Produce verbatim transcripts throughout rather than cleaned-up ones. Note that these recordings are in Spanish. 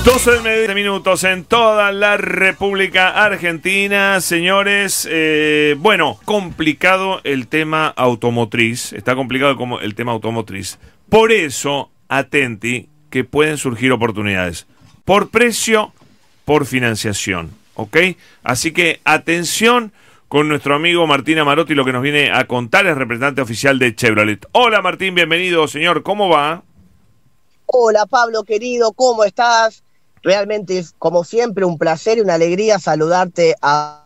doce del mediodía, minutos en toda la República Argentina, señores. Eh, bueno, complicado el tema automotriz. Está complicado como el tema automotriz. Por eso, atenti, que pueden surgir oportunidades. Por precio, por financiación. ¿Ok? Así que atención con nuestro amigo Martín Amarotti, lo que nos viene a contar, es representante oficial de Chevrolet. Hola Martín, bienvenido, señor. ¿Cómo va? Hola Pablo, querido, ¿cómo estás? Realmente es, como siempre, un placer y una alegría saludarte a...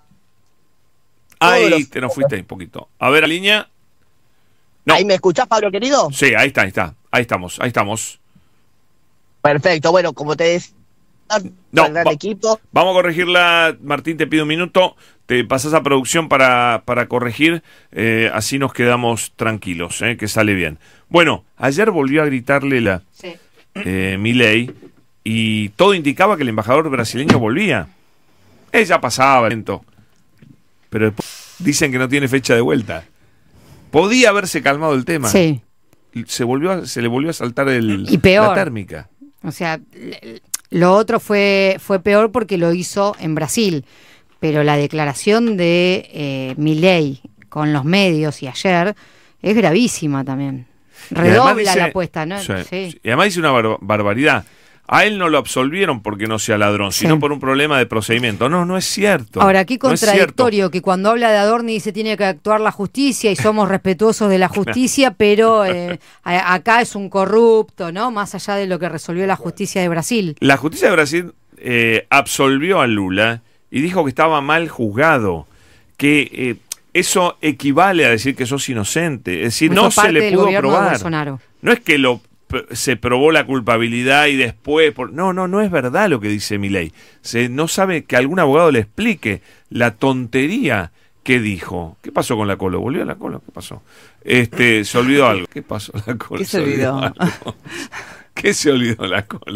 Ahí los... te nos fuiste un poquito. A ver, la línea. No. ¿Ahí me escuchás, Pablo, querido? Sí, ahí está, ahí está. Ahí estamos, ahí estamos. Perfecto, bueno, como te decía, no, el gran va, equipo. Vamos a corregirla, Martín, te pido un minuto. Te pasás a producción para, para corregir, eh, así nos quedamos tranquilos, eh, que sale bien. Bueno, ayer volvió a gritarle la sí. eh, Milei y todo indicaba que el embajador brasileño volvía. Ella pasaba lento, pero después dicen que no tiene fecha de vuelta. Podía haberse calmado el tema. Sí. Se volvió a, se le volvió a saltar el, y peor, la térmica. O sea, lo otro fue, fue peor porque lo hizo en Brasil. Pero la declaración de eh, Milei con los medios y ayer es gravísima también. Redobla dice, la apuesta, ¿no? Sí, sí. Y además dice una bar barbaridad. A él no lo absolvieron porque no sea ladrón, sí. sino por un problema de procedimiento. No, no es cierto. Ahora, qué contradictorio no que cuando habla de Adorni dice tiene que actuar la justicia y somos respetuosos de la justicia, pero eh, a, acá es un corrupto, ¿no? Más allá de lo que resolvió la justicia de Brasil. La justicia de Brasil eh, absolvió a Lula y dijo que estaba mal juzgado, que eh, eso equivale a decir que sos inocente. Es decir, no se le pudo probar. No es que lo se probó la culpabilidad y después... Por, no, no, no es verdad lo que dice Milei. Se, no sabe que algún abogado le explique la tontería que dijo. ¿Qué pasó con la Colo? ¿Volvió a la Colo? ¿Qué pasó? Este, se olvidó algo. ¿Qué pasó la Colo? ¿Qué se olvidó? olvidó ¿Qué se olvidó la Colo?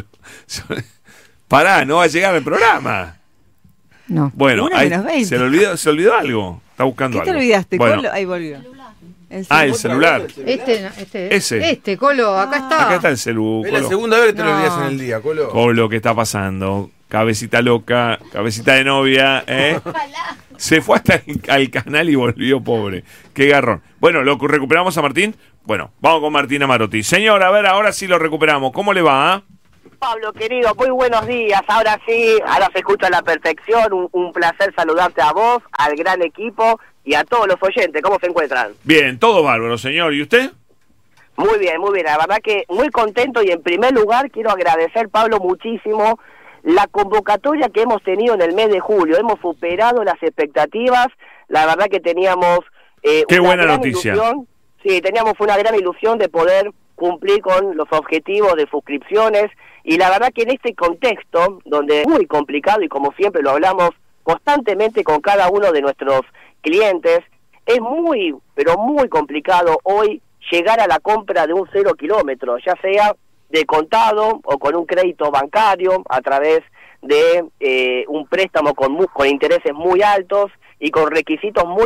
Pará, no va a llegar al programa. No. Bueno, ahí, se, le olvidó, se olvidó algo. Está buscando ¿Qué algo. te olvidaste, bueno. Colo? Ahí volvió. El ah, el celular. Este, este, Ese. Este, Colo, acá está. Acá está el celular. Es la segunda vez que te no. lo olvidas en el día, Colo. Colo, ¿qué está pasando? Cabecita loca, cabecita de novia, ¿eh? Se fue hasta el, al canal y volvió, pobre. Qué garrón. Bueno, ¿lo recuperamos a Martín? Bueno, vamos con Martín Amarotti. Señor, a ver, ahora sí lo recuperamos. ¿Cómo le va? Pablo, querido, muy buenos días. Ahora sí, ahora se escucha a la perfección. Un, un placer saludarte a vos, al gran equipo y a todos los oyentes. ¿Cómo se encuentran? Bien, todo bárbaro, señor. ¿Y usted? Muy bien, muy bien. La verdad que muy contento y en primer lugar quiero agradecer, Pablo, muchísimo la convocatoria que hemos tenido en el mes de julio. Hemos superado las expectativas. La verdad que teníamos eh, Qué una buena gran noticia. Ilusión. Sí, teníamos una gran ilusión de poder cumplir con los objetivos de suscripciones. Y la verdad que en este contexto, donde es muy complicado y como siempre lo hablamos constantemente con cada uno de nuestros clientes, es muy, pero muy complicado hoy llegar a la compra de un cero kilómetro, ya sea de contado o con un crédito bancario a través de eh, un préstamo con, con intereses muy altos y con requisitos muy